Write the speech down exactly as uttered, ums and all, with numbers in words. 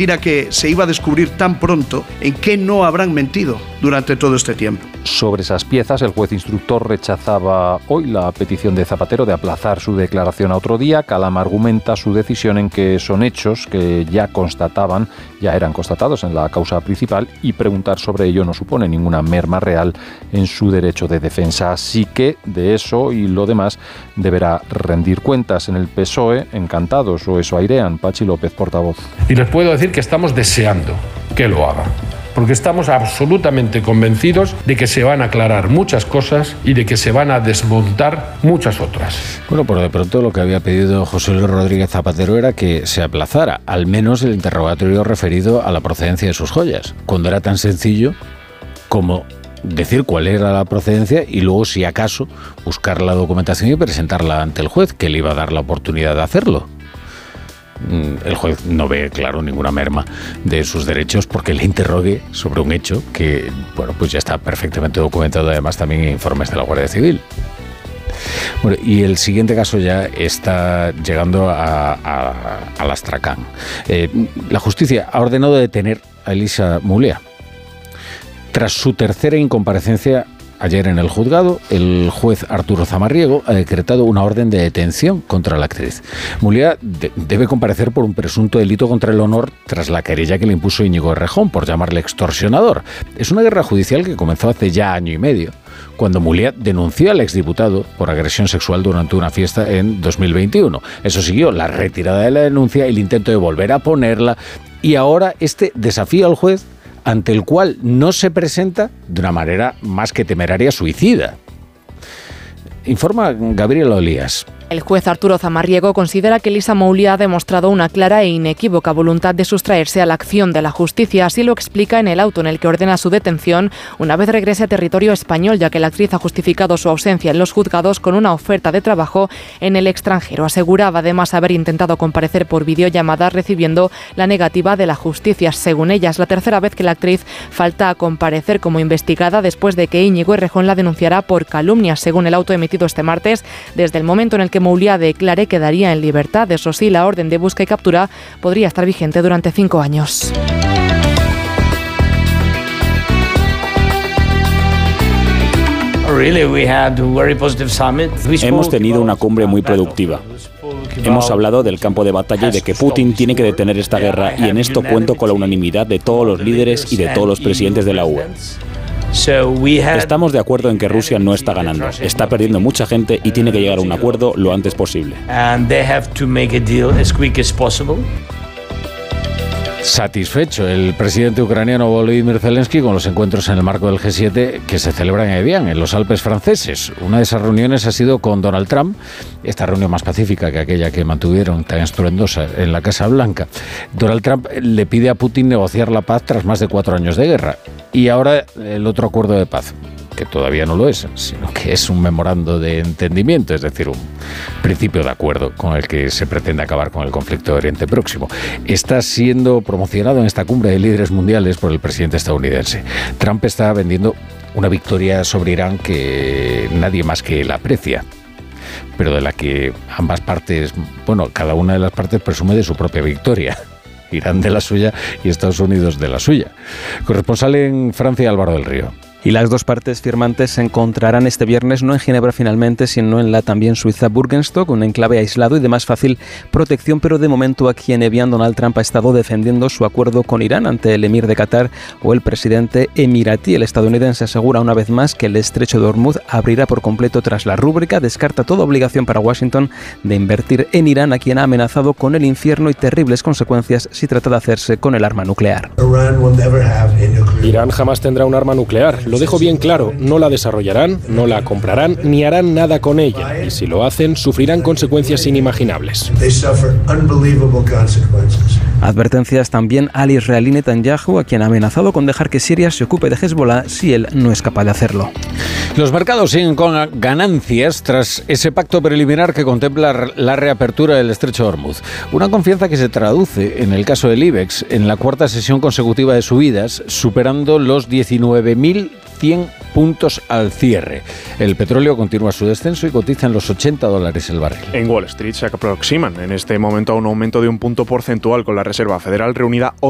mentira que se iba a descubrir tan pronto, ¿en qué no habrán mentido durante todo este tiempo? Sobre esas piezas, el juez instructor rechazaba hoy la petición de Zapatero de aplazar su declaración a otro día. Calam argumenta su decisión en que son hechos que ya constataban, ya eran constatados en la causa principal, y preguntar sobre ello no supone ninguna merma real en su derecho de defensa. Así que de eso y lo demás deberá rendir cuentas. En el P S O E, encantados, o eso airean. Pachi López, portavoz. Y les puedo decir que estamos deseando que lo haga, porque estamos absolutamente convencidos de que se van a aclarar muchas cosas y de que se van a desmontar muchas otras. Bueno, por de pronto lo que había pedido José Luis Rodríguez Zapatero era que se aplazara, al menos el interrogatorio referido a la procedencia de sus joyas, cuando era tan sencillo como decir cuál era la procedencia y luego, si acaso, buscar la documentación y presentarla ante el juez, que le iba a dar la oportunidad de hacerlo. El juez no ve, claro, ninguna merma de sus derechos porque le interrogue sobre un hecho que, bueno, pues ya está perfectamente documentado, además también en informes de la Guardia Civil. Bueno, y el siguiente caso ya está llegando a, a, al Astracán. Eh, la justicia ha ordenado detener a Elisa Mulea. Tras su tercera incomparecencia ayer en el juzgado, el juez Arturo Zamarriego ha decretado una orden de detención contra la actriz. Mulea de- debe comparecer por un presunto delito contra el honor tras la querella que le impuso Íñigo Errejón por llamarle extorsionador. Es una guerra judicial que comenzó hace ya año y medio, cuando Mulea denunció al exdiputado por agresión sexual durante una fiesta en dos mil veintiuno. Eso siguió la retirada de la denuncia y el intento de volver a ponerla, y ahora este desafío al juez, ante el cual no se presenta de una manera más que temeraria suicida. Informa Gabriela Olías. El juez Arturo Zamarriego considera que Elisa Mulea ha demostrado una clara e inequívoca voluntad de sustraerse a la acción de la justicia. Así lo explica en el auto en el que ordena su detención una vez regrese a territorio español, ya que la actriz ha justificado su ausencia en los juzgados con una oferta de trabajo en el extranjero. Aseguraba además haber intentado comparecer por videollamada, recibiendo la negativa de la justicia. Según ella, es la tercera vez que la actriz falta a comparecer como investigada después de que Íñigo Errejón la denunciara por calumnias. Según el auto emitido este martes, desde el momento en el que Mulea declare, quedaría en libertad. Eso sí, la orden de busca y captura podría estar vigente durante cinco años. Hemos tenido una cumbre muy productiva. Hemos hablado del campo de batalla y de que Putin tiene que detener esta guerra, y en esto cuento con la unanimidad de todos los líderes y de todos los presidentes de la U E. Estamos de acuerdo en que Rusia no está ganando, está perdiendo mucha gente y tiene que llegar a un acuerdo lo antes posible. Satisfecho el presidente ucraniano Volodymyr Zelensky con los encuentros en el marco del G siete que se celebran en Evian, en los Alpes franceses. Una de esas reuniones ha sido con Donald Trump, esta reunión más pacífica que aquella que mantuvieron tan estruendosa en la Casa Blanca. Donald Trump le pide a Putin negociar la paz tras más de cuatro años de guerra. Y ahora el otro acuerdo de paz, que todavía no lo es, sino que es un memorando de entendimiento, es decir, un principio de acuerdo con el que se pretende acabar con el conflicto de Oriente Próximo. Está siendo promocionado en esta cumbre de líderes mundiales por el presidente estadounidense. Trump está vendiendo una victoria sobre Irán que nadie más que él aprecia, pero de la que ambas partes, bueno, cada una de las partes presume de su propia victoria. Irán de la suya y Estados Unidos de la suya. Corresponsal en Francia, Álvaro del Río. Y las dos partes firmantes se encontrarán este viernes no en Ginebra finalmente, sino en la también suiza Burgenstock, un enclave aislado y de más fácil protección, pero de momento aquí en Evian Donald Trump ha estado defendiendo su acuerdo con Irán ante el emir de Qatar o el presidente emiratí. El estadounidense asegura una vez más que el estrecho de Hormuz abrirá por completo tras la rúbrica, descarta toda obligación para Washington de invertir en Irán, a quien ha amenazado con el infierno y terribles consecuencias si trata de hacerse con el arma nuclear. Irán jamás tendrá un arma nuclear. Lo dejo bien claro, no la desarrollarán, no la comprarán, ni harán nada con ella. Y si lo hacen, sufrirán consecuencias inimaginables. Advertencias también al israelí Netanyahu, a quien ha amenazado con dejar que Siria se ocupe de Hezbollah si él no es capaz de hacerlo. Los mercados siguen con ganancias tras ese pacto preliminar que contempla la reapertura del estrecho de Hormuz. Una confianza que se traduce, en el caso del IBEX, en la cuarta sesión consecutiva de subidas, superando los diecinueve mil cien puntos al cierre. El petróleo continúa su descenso y cotiza en los ochenta dólares el barril. En Wall Street se aproximan en este momento a un aumento de un punto porcentual, con la Reserva Federal reunida hoy.